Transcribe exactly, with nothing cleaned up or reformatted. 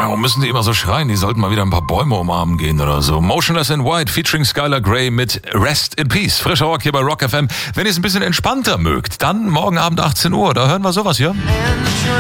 Warum müssen die immer so schreien? Die sollten mal wieder ein paar Bäume umarmen gehen oder so. Motionless in White featuring Skylar Grey mit Rest in Peace. Frischer Rock hier bei Rock F M. Wenn ihr es ein bisschen entspannter mögt, dann morgen Abend achtzehn Uhr, da hören wir sowas hier.